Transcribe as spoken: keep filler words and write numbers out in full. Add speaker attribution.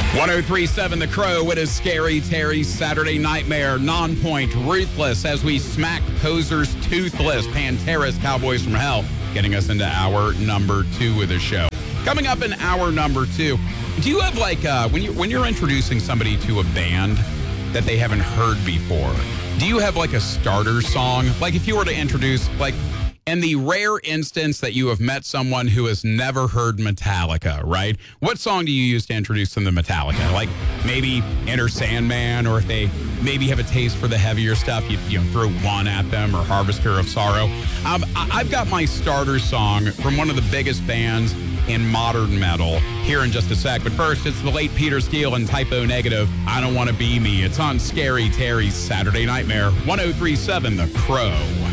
Speaker 1: one oh three point seven The Crow. It is Scary Terry's Saturday Nightmare. Non-point, Ruthless, as we smack Posers, Toothless, Pantera's Cowboys from Hell, getting us into hour number two of the show. Coming up in hour number two, do you have like, uh, when, you, when you're introducing somebody to a band that they haven't heard before, do you have like a starter song? Like if you were to introduce, like, in the rare instance that you have met someone who has never heard Metallica, right? What song do you use to introduce them to Metallica? Like maybe Enter Sandman, or if they maybe have a taste for the heavier stuff, you, you know, throw One at them, or Harvester of Sorrow. Um, I, I've got my starter song from one of the biggest bands in modern metal here in just a sec. But first, it's the late Peter Steele and Typo Negative, I Don't Want to Be Me. It's on Scary Terry's Saturday Nightmare, one oh three point seven The Crow.